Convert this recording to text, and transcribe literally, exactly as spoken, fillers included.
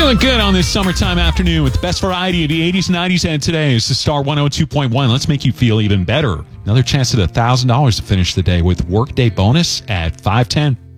Feeling good on this summertime afternoon with the best variety of the eighties, nineties, and today's the Star one oh two point one. Let's make you feel even better. Another chance at one thousand dollars to finish the day with Workday Bonus at five ten.